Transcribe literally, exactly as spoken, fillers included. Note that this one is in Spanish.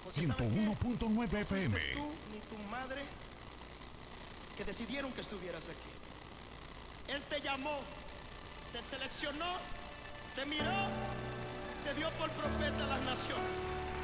ciento uno punto nueve F M. No fuiste tú ni tu madre que decidieron que estuvieras aquí. Él te llamó, te seleccionó, te miró, te dio por profeta a las naciones.